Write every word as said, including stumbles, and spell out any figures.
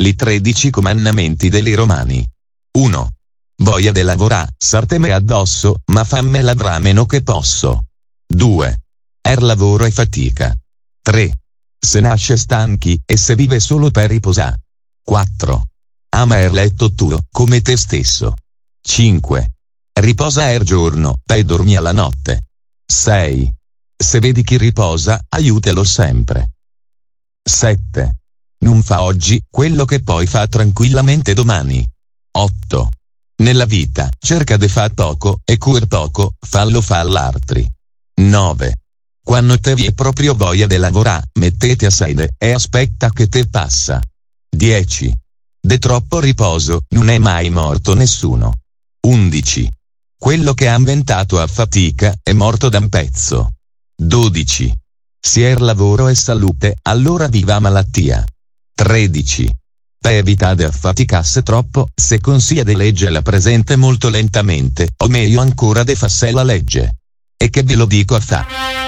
Li tredici comandamenti dei Romani. uno. Voglia de lavorà, sarteme addosso, ma famme ladrà meno che posso. due. Er lavoro e fatica. tre. Se nasce stanchi, e se vive solo per riposà. quattro. Ama er letto tuo, come te stesso. cinque. Riposa er giorno, e dormia la notte. sei. Se vedi chi riposa, aiutalo sempre. sette. Non fa oggi quello che poi fa tranquillamente domani. otto. Nella vita, cerca de fa poco, e cuer poco, fallo fa all'altri. nove. Quando te vi è proprio voglia de lavorà, mettete a sede, e aspetta che te passa. dieci. De troppo riposo, non è mai morto nessuno. undici. Quello che ha inventato a fatica, è morto da un pezzo. dodici. Se er lavoro e salute, allora viva malattia. tredici. Per evitare de affaticasse troppo, se consiglia de legge la presente molto lentamente, o meglio ancora de fasse la legge. E che ve lo dico a fa.